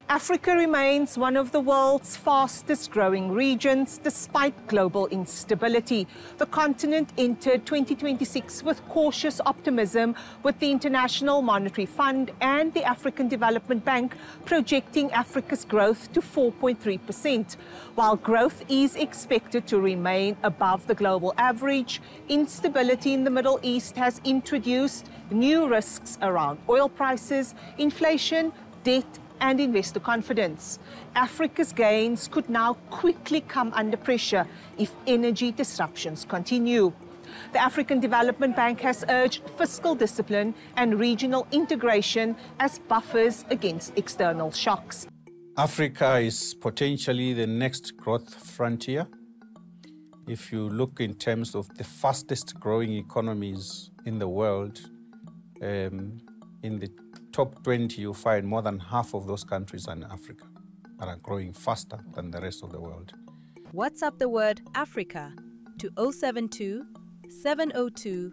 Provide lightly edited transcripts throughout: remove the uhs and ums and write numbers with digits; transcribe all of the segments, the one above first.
Africa remains one of the world's fastest growing regions despite global instability. The continent entered 2026 with cautious optimism, with the International Monetary Fund and the African Development Bank projecting Africa's growth to 4.3%. While growth is expected to remain above the global average, instability in the Middle East has introduced new risks around oil prices, inflation, debt, and investor confidence. Africa's gains could now quickly come under pressure if energy disruptions continue. The African Development Bank has urged fiscal discipline and regional integration as buffers against external shocks. Africa is potentially the next growth frontier. If you look in terms of the fastest growing economies in the world, in the top 20, you find more than half of those countries are in Africa and are growing faster than the rest of the world. WhatsApp the word Africa to 072 702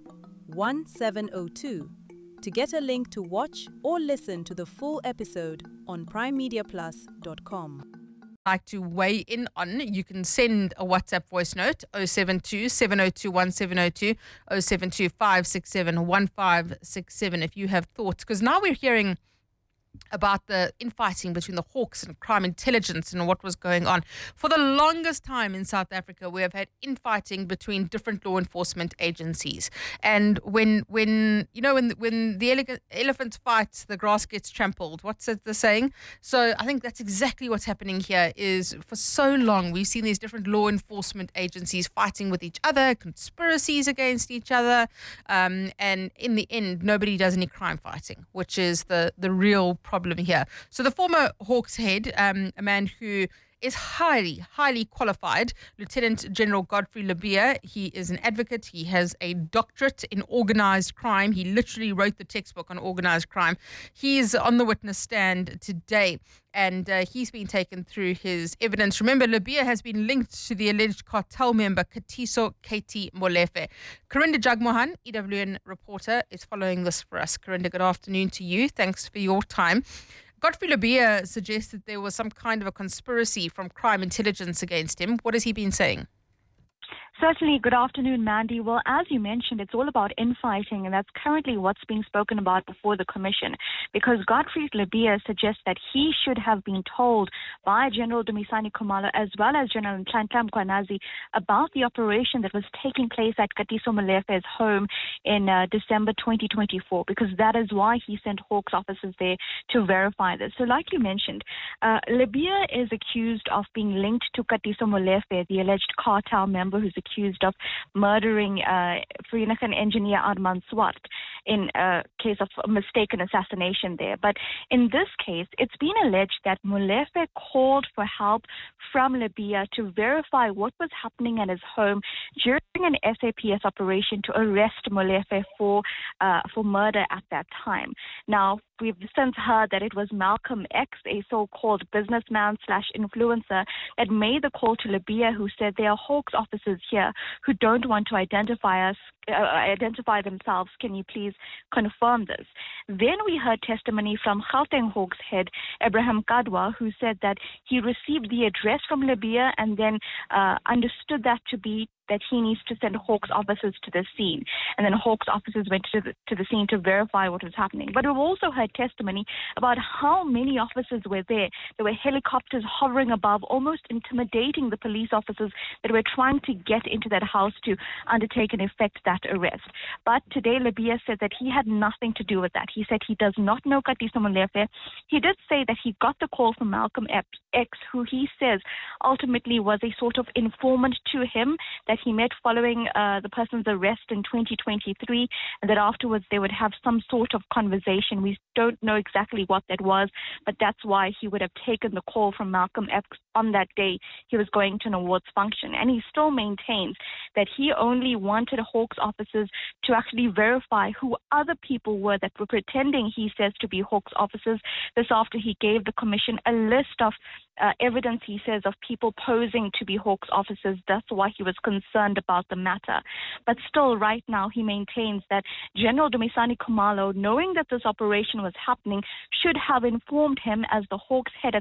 1702 to get a link to watch or listen to the full episode on primemediaplus.com. Like to weigh in on, you can send a WhatsApp voice note 072 702 1702, 072 567 1567 if you have thoughts, because now we're hearing about the infighting between the Hawks and crime intelligence and what was going on. For the longest time in South Africa, we have had infighting between different law enforcement agencies. And when the elephant fights, the grass gets trampled. What's the saying? So I think that's exactly what's happening here. Is for so long we've seen these different law enforcement agencies fighting with each other, conspiracies against each other, and in the end, nobody does any crime fighting, which is the real problem here. So the former Hawks head, a man who is highly qualified, Lieutenant General Godfrey Lebeya. He is an advocate. He has a doctorate in organized crime. He literally wrote the textbook on organized crime. He is on the witness stand today, and he's been taken through his evidence. Remember, Lebeya has been linked to the alleged cartel member Katiso Katie Molefe. Karinda Jagmohan, EWN reporter, is following this for us. Karinda, good afternoon to you. Thanks for your time. Godfrey Lebeya suggests that there was some kind of a conspiracy from crime intelligence against him. What has he been saying? Certainly. Good afternoon, Mandy. Well, as you mentioned, it's all about infighting, and that's currently what's being spoken about before the commission, because Godfrey Lebeya suggests that he should have been told by General Dumisani Khumalo as well as General Nhlanhla Mkhwanazi about the operation that was taking place at Katiso Molefe's home in December 2024, because that is why he sent Hawks officers there to verify this. So like you mentioned, Lebeya is accused of being linked to Katiso Molefe, the alleged cartel member who's accused of murdering Vereeniging engineer Armand Swart in a case of mistaken assassination there. But in this case, it's been alleged that Molefe called for help from Lebeya to verify what was happening at his home during an SAPS operation to arrest Molefe for murder at that time. Now, we've since heard that it was Malcolm X, a so-called businessman / influencer, that made the call to Lebeya, who said there are Hawks officers here who don't want to identify themselves. Can you please confirm this? Then we heard testimony from Gauteng Hawks head Abraham Kadwa, who said that he received the address from Lebeya and then understood that to be that he needs to send Hawks officers to the scene. And then Hawks officers went to the scene to verify what was happening. But we've also heard testimony about how many officers were there. There were helicopters hovering above, almost intimidating the police officers that were trying to get into that house to undertake and effect that arrest. But today, Lebeya said that he had nothing to do with that. He said he does not know Katiso Molefe. He did say that he got the call from Malcolm X, who he says ultimately was a sort of informant to him that he met following the person's arrest in 2023, and that afterwards they would have some sort of conversation. We don't know exactly what that was, but that's why he would have taken the call from Malcolm X on that day he was going to an awards function. And he still maintains that he only wanted Hawks officers to actually verify who other people were that were pretending, he says, to be Hawks officers. This after he gave the commission a list of evidence, he says, of people posing to be Hawks officers. That's why he was concerned about the matter. But still, right now, he maintains that General Dumisani Khumalo, knowing that this operation was happening, should have informed him as the Hawks head at